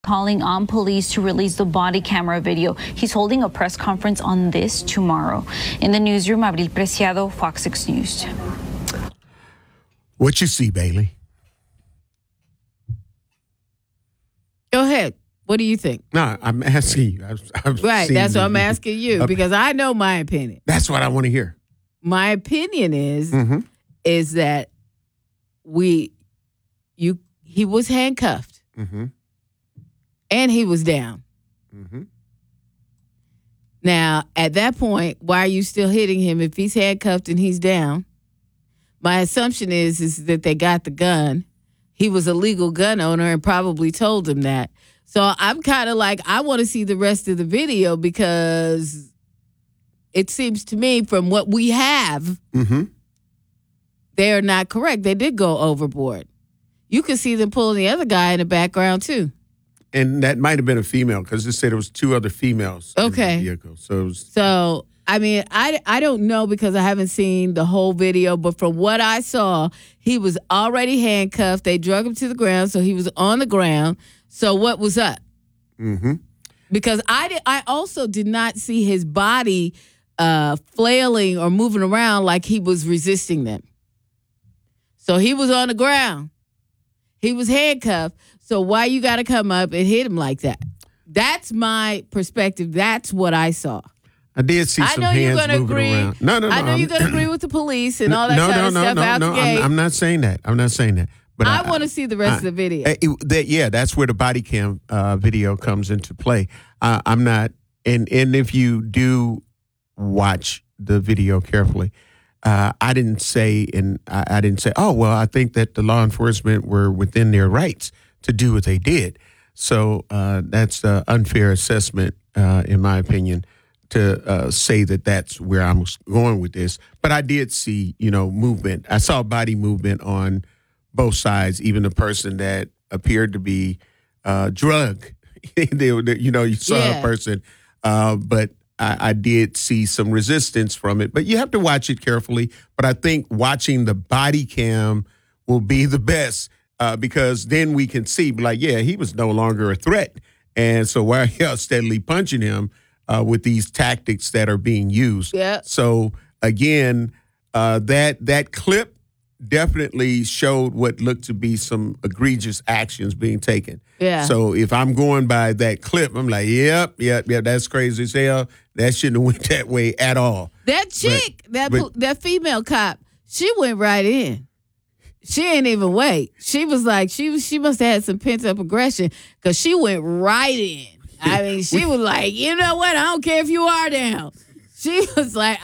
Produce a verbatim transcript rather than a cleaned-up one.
calling on police to release the body camera video. He's holding a press conference on this tomorrow. In the newsroom, Abril Preciado, Fox six News. What you see, Bailey? Go ahead. What do you think? No, I'm asking you. I've, I've right, seen that's the, what I'm asking you because I know my opinion. That's what I want to hear. My opinion is Mm-hmm. is that we you he was handcuffed Mm-hmm. and he was down. Mm-hmm. Now, at that point, why are you still hitting him if he's handcuffed and he's down? My assumption is is that they got the gun. He was a legal gun owner and probably told him that. So I'm kind of like, I want to see the rest of the video because it seems to me from what we have, Mm-hmm. they are not correct. They did go overboard. You can see them pulling the other guy in the background, too. And that might have been a female because it said there was two other females Okay. in the vehicle. So, it was, So, I mean, I, I don't know because I haven't seen the whole video, but from what I saw, he was already handcuffed. They drug him to the ground, so he was on the ground. So what was up? mm-hmm. Because I, did, I also did not see his body uh, flailing or moving around like he was resisting them. So he was on the ground. He was handcuffed. So why you got to come up and hit him like that? That's my perspective. That's what I saw. I did see I some know you're hands gonna moving agree. around. No, no, no. I know I'm, you're going to agree with the police and all that no, kind no, of no, stuff no, out no, the gate. I'm, I'm not saying that. I'm not saying that. But I, I, want to see the rest I, of the video. I, it, that, yeah, that's where the body cam uh, video comes into play. Uh, I'm not, and and if you do watch the video carefully, uh, I didn't say, and I, I didn't say, oh well, I think that the law enforcement were within their rights to do what they did. So uh, that's an unfair assessment, uh, in my opinion, to uh, say that that's where I'm going with this. But I did see, you know, movement. I saw body movement on both sides, even the person that appeared to be uh, drugged. they, were- you know, you saw Yeah. a person, uh, but I, I did see some resistance from it. But you have to watch it carefully. But I think watching the body cam will be the best uh, because then we can see, like, yeah, he was no longer a threat. And so while y'all steadily punching him uh, with these tactics that are being used. Yeah. So, again, uh, that that clip definitely showed what looked to be some egregious actions being taken. Yeah. So if I'm going by that clip, I'm like, yep, yep, yep, that's crazy as hell. That shouldn't have went that way at all. That chick, that but- pol- that female cop, she went right in. She didn't even wait. She was like, she was, she must have had some pent up aggression because she went right in. I mean, she was like, you know what? I don't care if you are down. She was like,